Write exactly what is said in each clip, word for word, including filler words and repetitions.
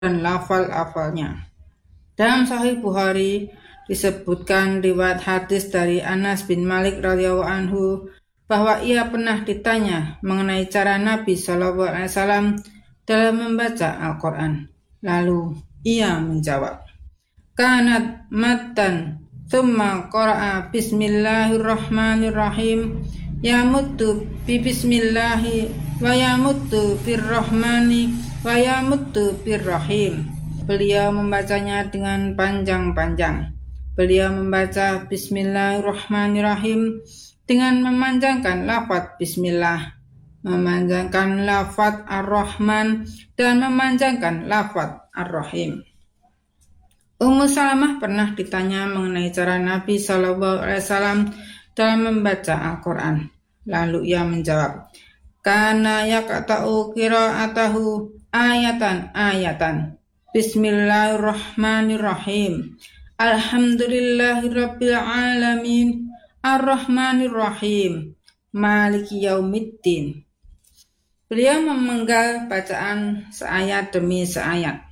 dan lafal-lafalnya. Dalam Sahih Bukhari disebutkan riwayat hadis dari Anas bin Malik radhiyallahu anhu bahwa ia pernah ditanya mengenai cara Nabi shallallahu alaihi wasallam dalam membaca Al-Quran. Lalu ia menjawab, "Kanat matan thumma qara'a bismillahirrahmanirrahim yamuttu bi bismillahi wa yamuttu birrahmani wa yamuttu birrahim." Beliau membacanya dengan panjang-panjang. Beliau membaca bismillahirrahmanirrahim dengan memanjangkan lafaz bismillah, memanjangkan lafaz ar-Rahman, dan memanjangkan lafaz ar-Rahim. Ummu Salamah pernah ditanya mengenai cara Nabi shallallahu alaihi wasallam dalam membaca Al-Quran. Lalu ia menjawab, "Kana yaqta'u qira'atahu ayatan-ayatan. Bismillahirrahmanirrahim. Alhamdulillahirabbil alamin. Ar-Rahmanirrahim. Maliki yaumiddin." Beliau memenggal bacaan seayat demi seayat.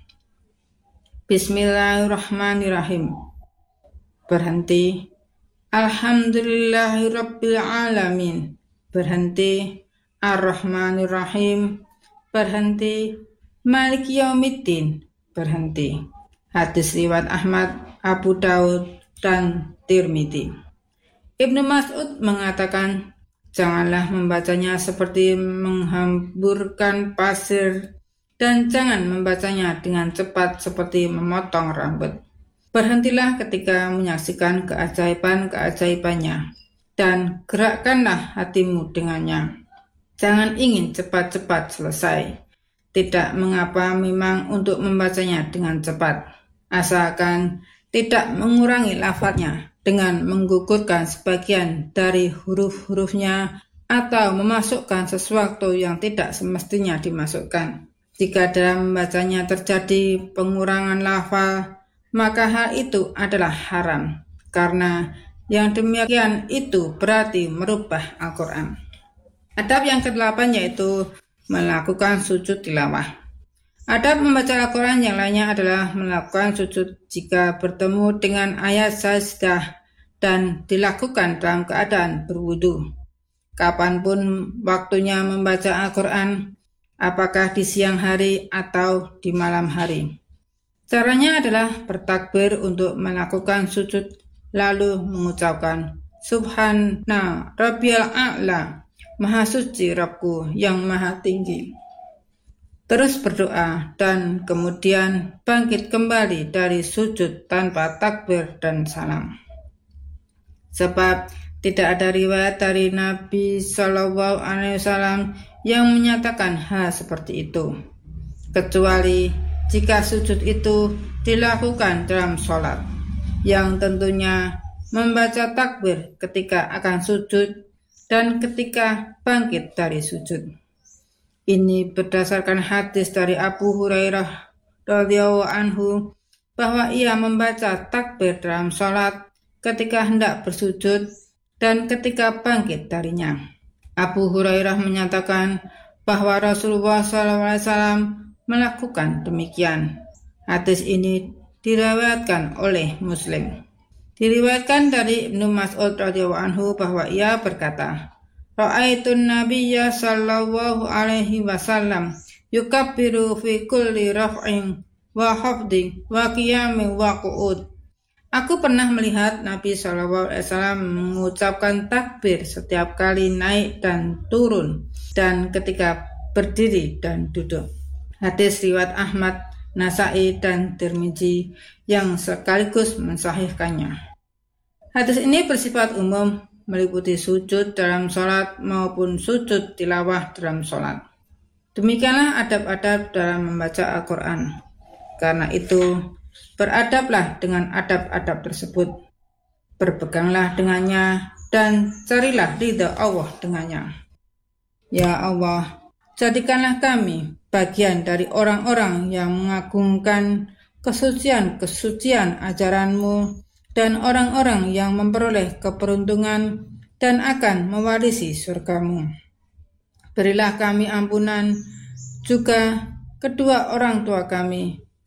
Bismillahirrahmanirrahim. Berhenti. Alhamdulillahirabbil alamin. Berhenti. Ar-Rahmanirrahim. Berhenti. Maliki yaumiddin. Berhenti. Hadis riwayat Ahmad, Abu Daud, dan Tirmidzi. Ibnu Mas'ud mengatakan, janganlah membacanya seperti menghamburkan pasir, dan jangan membacanya dengan cepat seperti memotong rambut. Berhentilah ketika menyaksikan keajaiban-keajaibannya, dan gerakkanlah hatimu dengannya. Jangan ingin cepat-cepat selesai. Tidak mengapa memang untuk membacanya dengan cepat, asalkan tidak mengurangi lafadznya dengan menggugurkan sebagian dari huruf-hurufnya atau memasukkan sesuatu yang tidak semestinya dimasukkan. Jika dalam membacanya terjadi pengurangan lafal, maka hal itu adalah haram, karena yang demikian itu berarti merubah Al-Quran. Adab yang kedelapan yaitu melakukan sujud tilawah. Adab membaca Al-Quran yang lainnya adalah melakukan sujud jika bertemu dengan ayat sajdah dan dilakukan dalam keadaan berwudu. Kapanpun waktunya membaca Al-Quran, apakah di siang hari atau di malam hari. Caranya adalah bertakbir untuk melakukan sujud, lalu mengucapkan Subhana Rabbiyal A'la, Maha suci Rabbku yang maha tinggi. Terus berdoa dan kemudian bangkit kembali dari sujud tanpa takbir dan salam. Sebab tidak ada riwayat dari Nabi shallallahu alaihi wasallam yang menyatakan hal seperti itu, kecuali jika sujud itu dilakukan dalam sholat, yang tentunya membaca takbir ketika akan sujud dan ketika bangkit dari sujud. Ini berdasarkan hadis dari Abu Hurairah radhiyallahu anhu bahwa ia membaca takbir dalam sholat ketika hendak bersujud dan ketika bangkit darinya. Abu Hurairah menyatakan bahwa Rasulullah shallallahu alaihi wasallam melakukan demikian. Hadis ini diriwayatkan oleh Muslim. Diriwayatkan dari Ibnu Mas'ud radhiyallahu anhu bahwa ia berkata, "Ra'aitun Nabiyya sallallahu alaihi wasallam yukabbiru fi kulli raf'in wa hafdin wa qiyamin wa qu'ud." Aku pernah melihat Nabi shallallahu alaihi wasallam mengucapkan takbir setiap kali naik dan turun, dan ketika berdiri dan duduk. Hadis riwayat Ahmad, Nasa'i, dan Tirmidzi yang sekaligus mensahihkannya. Hadis ini bersifat umum, meliputi sujud dalam sholat maupun sujud tilawah dalam sholat. Demikianlah adab-adab dalam membaca Al-Quran. Karena itu, beradablah dengan adab-adab tersebut. Berpeganglah dengannya dan carilah ridha Allah dengannya. Ya Allah, jadikanlah kami bagian dari orang-orang yang mengagungkan kesucian-kesucian ajaran-Mu dan orang-orang yang memperoleh keberuntungan dan akan mewarisi surga-Mu. Berilah kami ampunan juga kedua orang tua kami